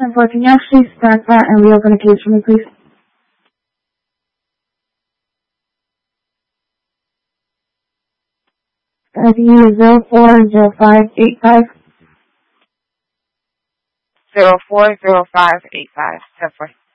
10-4, can you actually start that and reopen the case for me, please? ID is 040585. 040585. 10-4.